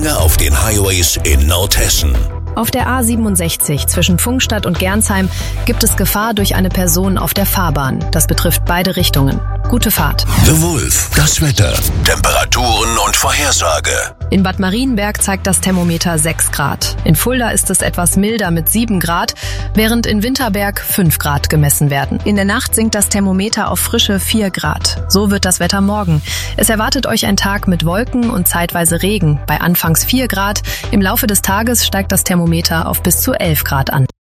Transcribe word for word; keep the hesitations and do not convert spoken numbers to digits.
lange auf den Highways in Nordhessen. Auf der A siebenundsechzig zwischen Pfungstadt und Gernsheim gibt es Gefahr durch eine Person auf der Fahrbahn. Das betrifft beide Richtungen. Gute Fahrt. The Wolf, das Wetter, Temperaturen und Vorhersage. In Bad Marienberg zeigt das Thermometer sechs Grad. In Fulda ist es etwas milder mit sieben Grad, während in Winterberg fünf Grad gemessen werden. In der Nacht sinkt das Thermometer auf frische vier Grad. So wird das Wetter morgen. Es erwartet euch ein Tag mit Wolken und zeitweise Regen. Bei anfangs vier Grad. Im Laufe des Tages steigt das Thermometer auf bis zu elf Grad an.